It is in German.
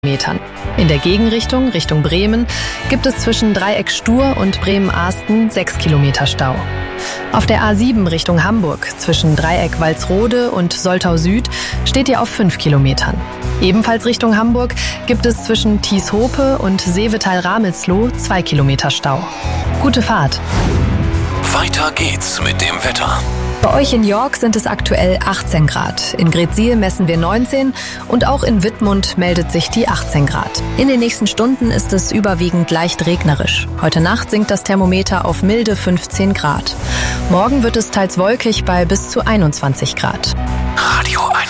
Metern. In der Gegenrichtung, Richtung Bremen, gibt es zwischen Dreieck Stur und Bremen-Ahsten 6 Kilometer Stau. Auf der A7 Richtung Hamburg, zwischen Dreieck Walsrode und Soltau Süd, steht ihr auf 5 Kilometern. Ebenfalls Richtung Hamburg gibt es zwischen Thieshope und Seevetal-Ramelsloh 2 Kilometer Stau. Gute Fahrt! Weiter geht's mit dem Wetter. Bei euch in York sind es aktuell 18 Grad. In Greetsiel messen wir 19 und auch in Wittmund meldet sich die 18 Grad. In den nächsten Stunden ist es überwiegend leicht regnerisch. Heute Nacht sinkt das Thermometer auf milde 15 Grad. Morgen wird es teils wolkig bei bis zu 21 Grad. Radio 1.